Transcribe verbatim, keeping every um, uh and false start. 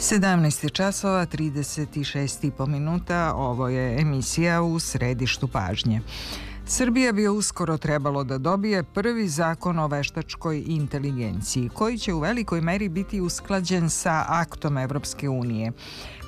sedamnaest časova trideset šest i po minuta, ovo je emisija U središtu pažnje. Srbija bi uskoro trebalo da dobije prvi zakon o veštačkoj inteligenciji, koji će u velikoj meri biti usklađen sa aktom Evropske unije.